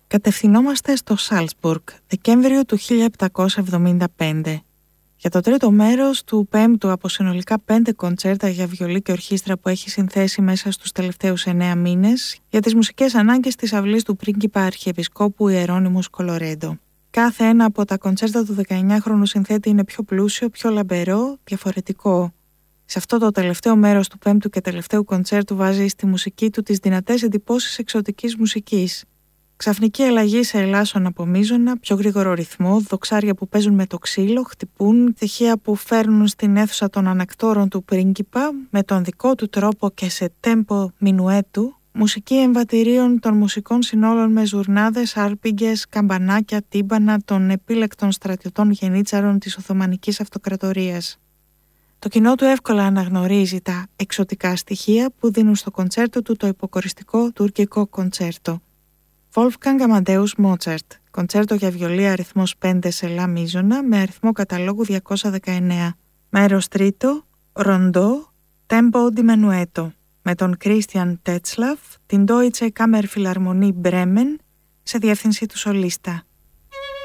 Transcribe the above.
Κατευθυνόμαστε στο Σάλτσμπουργκ, Δεκέμβριο του 1775. Για το τρίτο μέρος του πέμπτου από συνολικά 5 κοντσέρτα για βιολί και ορχήστρα που έχει συνθέσει μέσα στους τελευταίους 9 μήνες για τις μουσικές ανάγκες της αυλής του πρίγκιπα Αρχιεπισκόπου Ιερώνυμου Κολορέντο. Κάθε ένα από τα κοντσέρτα του 19χρονου συνθέτη είναι πιο πλούσιο, πιο λαμπερό, διαφορετικό. Σε αυτό το τελευταίο μέρος του πέμπτου και τελευταίου κοντσέρτου βάζει στη μουσική του τις δυνατές εντυπώσεις εξωτικής μουσικής. Ξαφνική αλλαγή σε ελάσσον από μείζωνα, πιο γρήγορο ρυθμό, δοξάρια που παίζουν με το ξύλο, χτυπούν, στοιχεία που φέρνουν στην αίθουσα των ανακτόρων του πρίγκιπα με τον δικό του τρόπο και σε τέμπο μινουέτου, μουσική εμβατηρίων των μουσικών συνόλων με ζουρνάδες, άρπιγγες, καμπανάκια, τύμπανα των επίλεκτων στρατιωτών γενίτσαρων της Οθωμανικής Αυτοκρατορίας. Το κοινό του εύκολα αναγνωρίζει τα εξωτικά στοιχεία που δίνουν στο κοντσέρτο του το υποκοριστικό τουρκικό κοντσέρτο. Wolfgang Amadeus Mozart, κοντσέρτο για βιολί αριθμός 5 σε λα μείζωνα με αριθμό καταλόγου 219. Μέρος τρίτο, Ροντό, Tempo di Menuetto, με τον Christian Tetzlaff, την Deutsche Kammerphilharmonie Bremen, σε διεύθυνση του σολίστα.